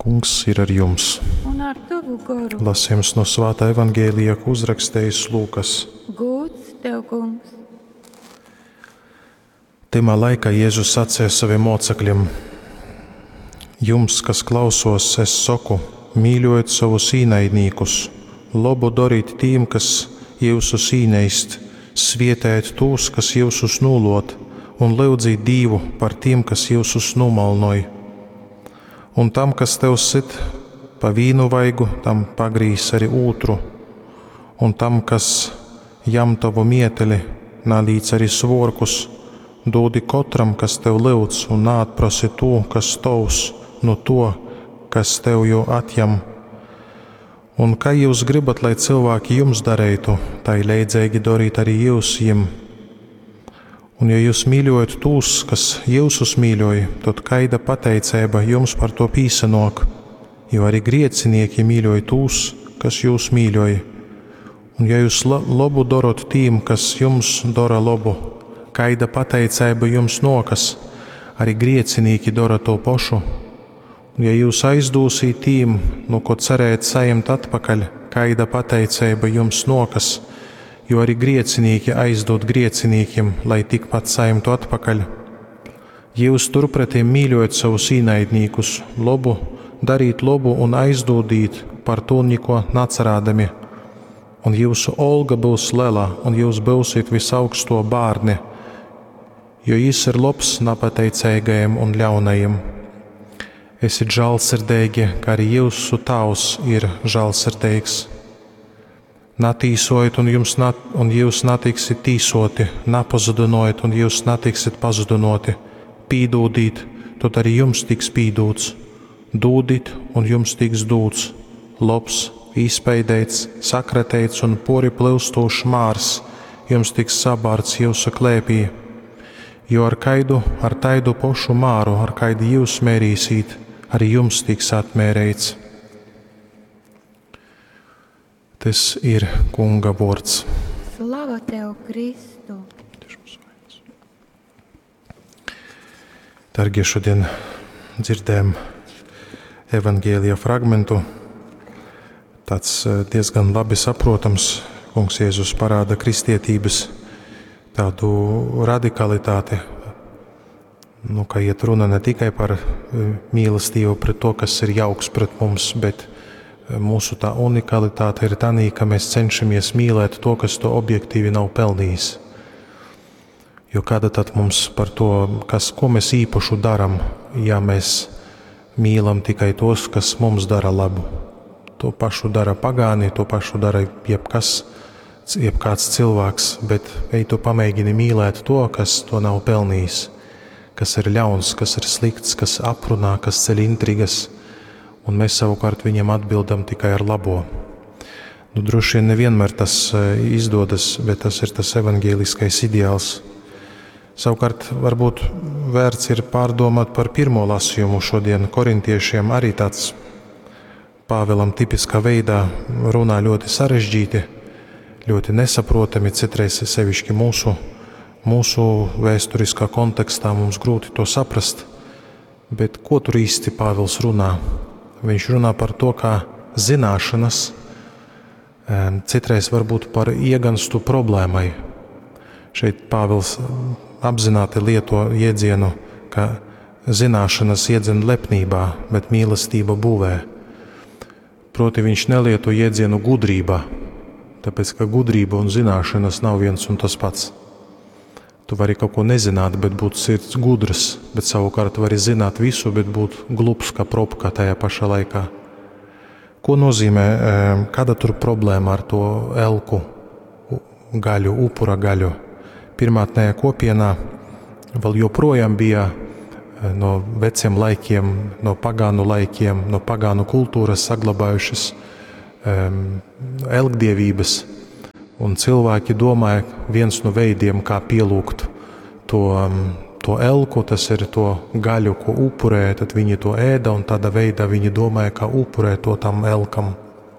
Kungs ir ar jums. Un ar tavu garu. Lasījums no Svētā evangēlija, ko uzrakstījis Lūkas. Gods tev, Kungs. Timā laikā Jēzus sacīja saviem mocekļiem: Jums, kas klausos, es saku, mīļojiet savus īnaidniekus, labu darīt tiem, kas jūsus īneist, svietēt tos, kas jūsus nūlot, un lūdzīt Dievu par tiem, kas jūsus nomalnoja. Un tam, kas tev sit pa vīnu vaigu, tam pagrīs arī otru, un tam, kas jam tavu mieteli, nalīdz arī svorkus, dodi katram, kas tev lūdz, un nāatprasi to, kas tavs, no to, kas tev jau atjam. Un kā jūs gribat, lai cilvēki jums darītu, tai leidzīgi darīt arī jūs jiem. Un ja jūs mīļojat tos, kas jūsus mīļoja, tad kaida pateicība jums par to pīsanok, jo arī griecinieki mīļoja tos, kas jūs mīļoja. Un ja jūs labu darot tiem, kas jums dara labu, kaida pateicība jums nokas, arī griecinieki dara to pašu. Un ja jūs aizdūsīt tiem, no ko cerēt saņemt atpakaļ, kaida pateicība jums nokas, jo arī griecinieki aizdod grieciniekiem, lai tikpat saņemtu atpakaļ. Jūs turpretiem mīļojat savus īnaidniekus, labu, darīt labu un aizdodīt par to neko necerādami. Un jūsu alga būs liela, un jūs būsiet visaugsto bārni, jo jis ir labs nepateicīgajiem un ļaunajiem. Esiet žēlsirdīgi, kā arī jūsu tavs ir žēlsirdīgs. Natīsojiet, un jūs natiksiet tīsoti, napazudinojiet, un jūs natiksiet pazudinoti. Pīdūdīt, tad arī jums tiks pīdūts. Dūdīt, un jums tiks dūts. Labs, izpeidēts, sakratēts un pori plūstošs mārs, jums tiks sabārts jūsu klēpī. Jo ar taidu pošu māru, ar kaidu jūs mērīsīt, arī jums tiks atmērēts. Tas ir Kunga vārds. Slava tev, Kristu! Dargie, šodien dzirdējam evangēlija fragmentu. Tāds diezgan labi saprotams. Kungs Jēzus parāda kristietības tādu radikalitāti, ka iet runa ne tikai par mīlestību pret to, kas ir jauks pret mums, bet mūsu tā unikalitāte ir tanī, ka mēs cenšamies mīlēt to, kas to objektīvi nav pelnījis. Jo kāda tad mums par to, ko mēs īpašu daram, ja mēs mīlam tikai tos, kas mums dara labu. To pašu dara pagāni, to pašu dara jebkāds cilvēks, bet ej tu pamēģini mīlēt to, kas to nav pelnījis, kas ir ļauns, kas ir slikts, kas aprunā, kas ceļ intrigas, un mēs savukārt viņiem atbildam tikai ar labo. Droši vien nevienmēr tas izdodas, bet tas ir tas evangēliskais ideāls. Savukārt varbūt vērts ir pārdomāt par pirmo lasījumu šodien. Korintiešiem arī tāds Pāvēlam tipiskā veidā runā ļoti sarežģīti, ļoti nesaprotami, citreiz sevišķi mūsu vēsturiskā kontekstā mums grūti to saprast. Bet ko tur īsti Pāvils runā? Viņš runā par to, kā zināšanas citreiz varbūt par ieganstu problēmai. Šeit Pāvils apzināti lieto jēdzienu, ka zināšanas iedzen lepnībā, bet mīlestība būvē. Proti viņš nelieto jēdzienu gudrība, tāpēc ka gudrība un zināšanas nav viens un tas pats. Tu vari kaut ko nezināt, bet būt sirds gudrs, bet savukārt vari zināt visu, bet būt glups kā propka tajā pašā laikā. Ko nozīmē, kāda tur problēma ar to elku gaļu, upura gaļu? Pirmātnējā kopienā vēl joprojām bija no veciem laikiem, no pagānu laikiem, no pagānu kultūras saglabājušas elkdievības. Un cilvēki domāja, viens no veidiem, kā pielūgt to elku, tas ir to gaļu, ko upurē, tad viņi to ēda, un tādā veidā viņi domāja, kā upurē to tam elkam.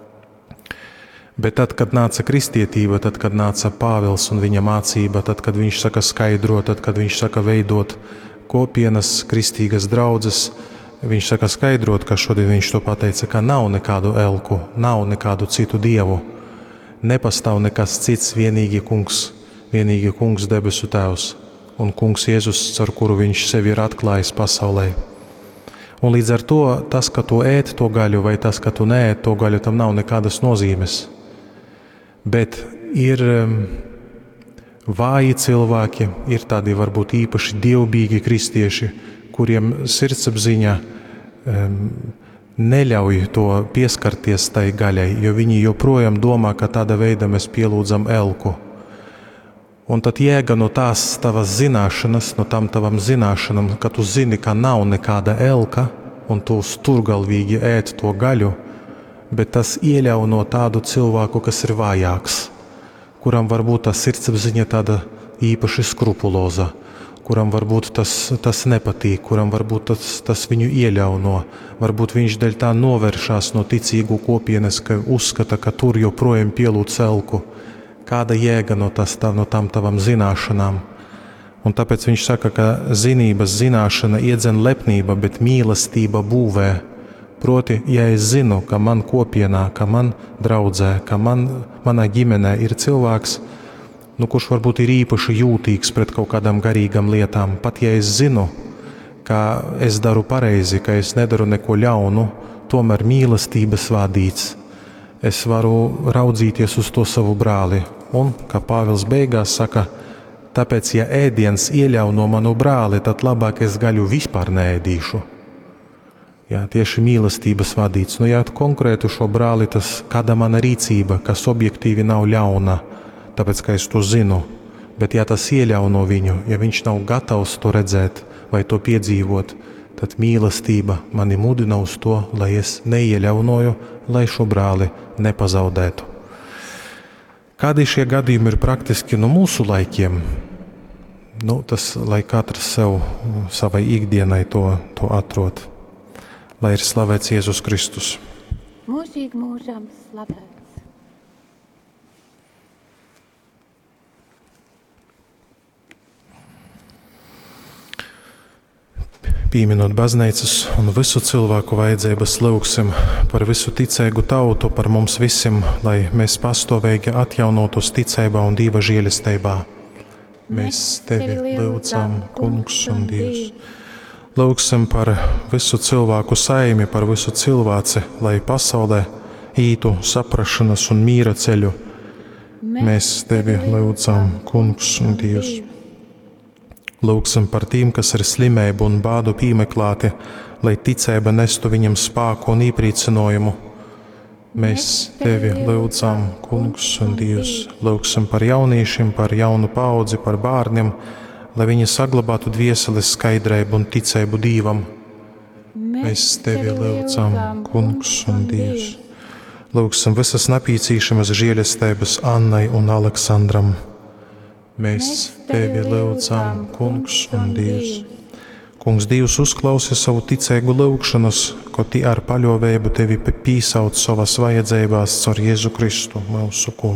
Bet tad, kad nāca kristietība, tad, kad nāca Pāvils un viņa mācība, tad, kad viņš saka skaidrot, tad, kad viņš saka veidot kopienas, kristīgas draudzes, viņš saka skaidrot, ka šodien viņš to pateica, ka nav nekādu elku, nav nekādu citu dievu, nepastāv nekas cits, vienīgi kungs debesu tēvs un kungs Jēzus, caur kuru viņš sevi ir atklājis pasaulē. Un līdz ar to, tas, ka tu ēd to gaļu vai tas, ka tu neēd to gaļu, tam nav nekādas nozīmes. Bet ir vāji cilvēki, ir tādi varbūt īpaši dievbīgi kristieši, kuriem sirdsapziņa neļauj to pieskarties tai gaļai, jo viņi joprojām domā, ka tāda veida mēs pielūdzam elku. Un tad jēga no tās tavas zināšanas, no tam tavam zināšanam, ka tu zini, ka nav nekāda elka, un tu sturgalvīgi ēd to gaļu, bet tas ieļauj no tādu cilvēku, kas ir vājāks, kuram varbūt tā sirdsapziņa tāda īpaši skrupuloza, kuram varbūt tas nepatīk, kuram varbūt tas viņu ieļauno. Varbūt viņš dēļ tā novēršās no ticīgu kopienes, ka uzskata, ka tur joprojām pielūdz elku. Kāda jēga no tam tavam zināšanām? Un tāpēc viņš saka, ka zinības zināšana iedzen lepnība, bet mīlestība būvē. Proti, ja es zinu, ka man kopienā, ka man draudzē, ka manā ģimenē ir cilvēks, kurš varbūt ir īpaši jūtīgs pret kaut kādām garīgām lietām, pat ja es zinu, ka es daru pareizi, ka es nedaru neko ļaunu, tomēr mīlestības vadīts. Es varu raudzīties uz to savu brāli. Un, kā Pāvils beigās saka, tāpēc, ja ēdiens ieļauno manu brāli, tad labāk es gaļu vispār neēdīšu. Jā, tieši mīlestības vadīts. Ja konkrētu šo brāli, tas kāda mana rīcība, kas objektīvi nav ļauna, tāpēc, ka es to zinu, bet ja tas ieļauno viņu, ja viņš nav gatavs to redzēt vai to piedzīvot, tad mīlestība mani mudina uz to, lai es neieļaunoju, lai šo brāli nepazaudētu. Kādi šie gadījumi ir praktiski no mūsu laikiem? Tas, lai katrs sev savai ikdienai to atrod. Lai ir slavēts Jēzus Kristus. Mūžīgi mūžam slavēts. Pieminot baznīcas un visu cilvēku vajadzības, lūgsim par visu ticīgu tautu, par mums visiem, lai mēs pastāvīgi atjaunotos ticībā un Dieva žēlastībā. Mēs tevi lūdzam, Kungs un Dievs. Lūgsim par visu cilvēku saimi, par visu cilvēci, lai pasaulē ītu saprašanas un mīra ceļu. Mēs tevi lūdzam, Kungs un Dievs. Lūgsim par tiem, kas ir slimību un bādu piemeklēti, lai ticība nestu viņam spēku un iepriecinājumu. Mēs tevi lūdzam, Kungs un Dievs. Lūgsim par jauniešiem, par jaunu paudzi, par bērniem, lai viņi saglabātu dvieseles skaidrību un ticību Dievam. Mēs tevi lūdzam, Kungs un Dievs. Lūgsim visas nepieciešamas žēlastības Annai un Aleksandram. Mēs tevi lūdzam, Kungs un Dievs. Kungs Dievs uzklausi savu ticīgu lūgšanas, ko ti ar paļāvību tevi pīsauc savas vajadzībās caur Jēzu Kristu, mūsu Kungu.